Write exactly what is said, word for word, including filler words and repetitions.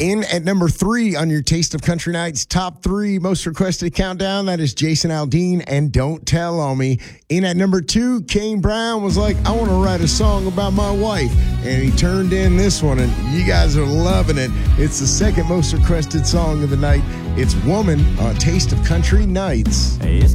In at number three on your Taste of Country Nights top three most requested countdown, that is Jason Aldean and Don't Tell on Me. In at number two, Kane Brown was like, I want to write a song about my wife. And he turned in this one, and you guys are loving it. It's the second most requested song of the night. It's Woman on Taste of Country Nights. Hey,